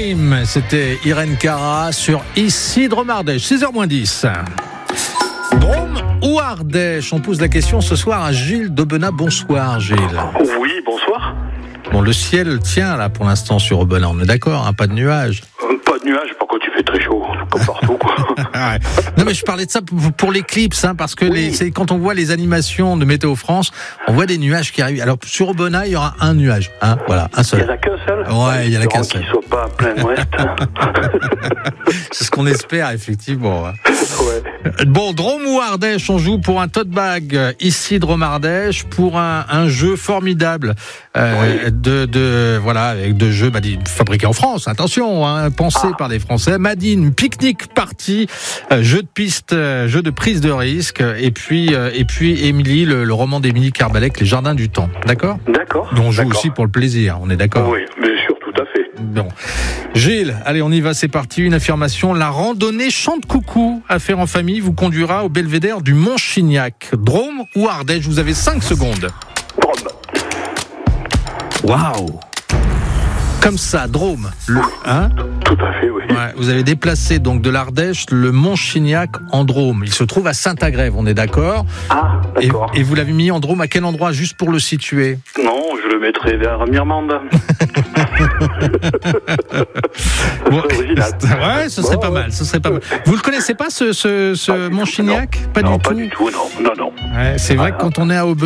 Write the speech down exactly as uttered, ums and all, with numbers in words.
Time, c'était Irène Cara sur Ici Drôme Ardèche, six heures moins dix. Drôme ou Ardèche? On pose la question ce soir à Gilles d'Aubenas. Bonsoir Gilles. Oui, bonsoir. Bon, le ciel tient là pour l'instant sur Aubenas, on est d'accord, hein, pas de nuages. Euh, pas de nuages, par contre il fait très chaud, comme partout quoi. Ouais. Non mais je parlais de ça pour l'éclipse, hein, parce que oui. les, c'est, quand on voit les animations de Météo France, on voit des nuages qui arrivent. Alors sur Aubenas, il y aura un nuage, hein, voilà, un seul. Il n'y en a qu'un seul. Ouais, il y en a qu'un seul. Qu'il ne soit pas à plein ouest. C'est ce qu'on espère effectivement. Ouais. Bon, Drôme ou Ardèche, on joue pour un tote bag ici Drôme Ardèche pour un, un jeu formidable euh, oui. de, de voilà avec de jeux bah, fabriqués en France. Attention, hein, pensés ah. par des Français. Madine, pique-nique party, euh, jeu de piste, euh, jeu de prise de risque, et puis euh, et puis Émilie, le, le roman d'Émilie Carbalec, Les Jardins du Temps. D'accord. D'accord. Donc on joue d'accord. aussi pour le plaisir. On est d'accord. Oui, bien sûr, tout à fait. Bon. Gilles, allez, on y va, c'est parti. Une affirmation. La randonnée Chante Coucou à faire en famille vous conduira au belvédère du Mont Chignac. Drôme ou Ardèche? Vous avez cinq secondes. Drôme. Waouh! Comme ça, Drôme. Le, hein? Tout à fait, oui. Ouais, vous avez déplacé donc de l'Ardèche le Mont Chignac en Drôme. Il se trouve à Saint-Agrève, on est d'accord? Ah, d'accord. Et, et vous l'avez mis en Drôme à quel endroit, juste pour le situer? Non, je le mettrai vers Mirmande. Bon, ouais, ce serait bon, pas ouais. mal, ce serait pas mal. Vous le connaissez pas ce, ce, ce Mont Chignac? Pas non, du pas tout. du tout, non, non, non. Ouais, c'est vrai ah, que quand on est à Aubenas,